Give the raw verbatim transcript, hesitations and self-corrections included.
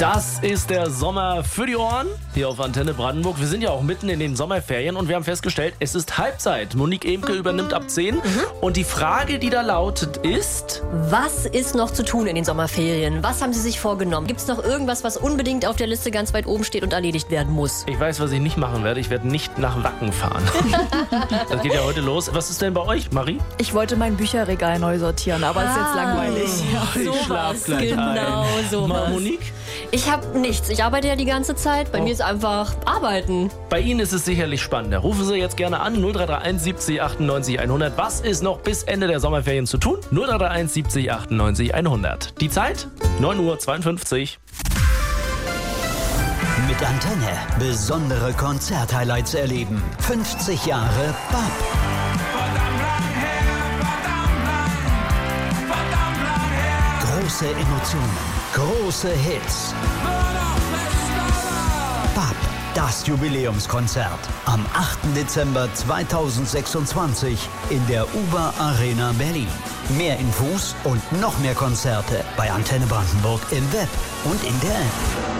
Das ist der Sommer für die Ohren hier auf Antenne Brandenburg. Wir sind ja auch mitten in den Sommerferien und wir haben festgestellt, es ist Halbzeit. Monique Emke übernimmt ab zehn. Mhm. Und die Frage, die da lautet, ist... Was ist noch zu tun in den Sommerferien? Was haben Sie sich vorgenommen? Gibt es noch irgendwas, was unbedingt auf der Liste ganz weit oben steht und erledigt werden muss? Ich weiß, was ich nicht machen werde. Ich werde nicht nach Wacken fahren. Das geht ja heute los. Was ist denn bei euch, Marie? Ich wollte mein Bücherregal neu sortieren, aber es ist jetzt langweilig. Oh, ich so schlaf gleich genau ein. So Ma- was. Monique? Ich habe nichts. Ich arbeite ja die ganze Zeit. Bei Oh. mir ist einfach arbeiten. Bei Ihnen ist es sicherlich spannender. Rufen Sie jetzt gerne an null drei drei eins siebzig achtundneunzig hundert. Was ist noch bis Ende der Sommerferien zu tun? null drei drei eins siebzig achtundneunzig hundert. Die Zeit? neun Uhr zweiundfünfzig. Mit Antenne besondere Konzert-Highlights erleben. fünfzig Jahre B A P. Große Emotionen, große Hits. B A P, das Jubiläumskonzert. Am achten Dezember zweitausendsechsundzwanzig in der UBA Arena Berlin. Mehr Infos und noch mehr Konzerte bei Antenne Brandenburg im Web und in der App.